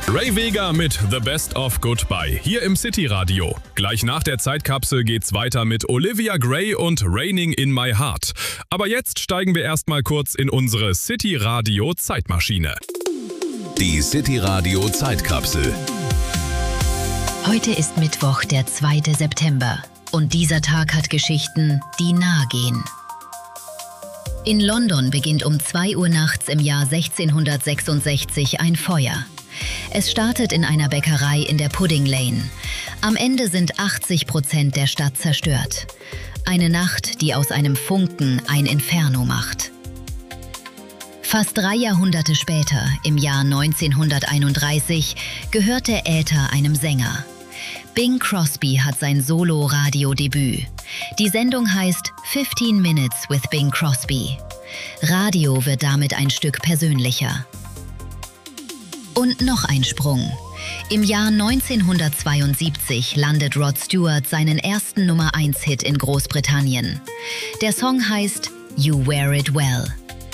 Ray Vega mit The Best of Goodbye hier im City Radio. Gleich nach der Zeitkapsel geht's weiter mit Olivia Gray und Raining in My Heart. Aber jetzt steigen wir erstmal kurz in unsere City Radio Zeitmaschine. Die City Radio Zeitkapsel. Heute ist Mittwoch, der 2. September. Und dieser Tag hat Geschichten, die nahe gehen. In London beginnt um 2 Uhr nachts im Jahr 1666 ein Feuer. Es startet in einer Bäckerei in der Pudding Lane. Am Ende sind 80% der Stadt zerstört. Eine Nacht, die aus einem Funken ein Inferno macht. Fast 3 Jahrhunderte später, im Jahr 1931, gehört der Äther einem Sänger. Bing Crosby hat sein Solo-Radio-Debüt. Die Sendung heißt 15 Minutes with Bing Crosby. Radio wird damit ein Stück persönlicher. Und noch ein Sprung. Im Jahr 1972 landet Rod Stewart seinen ersten Nummer-1-Hit in Großbritannien. Der Song heißt You Wear It Well.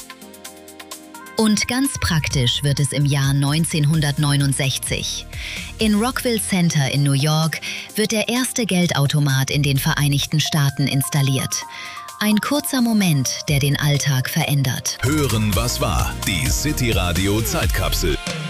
Und ganz praktisch wird es im Jahr 1969. In Rockville Center in New York wird der erste Geldautomat in den Vereinigten Staaten installiert. Ein kurzer Moment, der den Alltag verändert. Hören, was war. Die City Radio Zeitkapsel.